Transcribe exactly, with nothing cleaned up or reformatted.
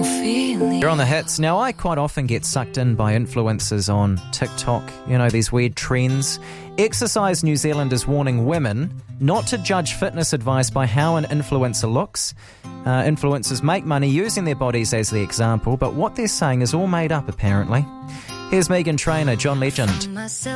no feeling. You're on the hits. Now, I quite often get sucked in by influencers on TikTok, you know, these weird trends. Exercise New Zealand is warning women not to judge fitness advice by how an influencer looks. Uh, influencers make money using their bodies as the example, but what they're saying is all made up, apparently. Here's Megan Trainor, John Legend.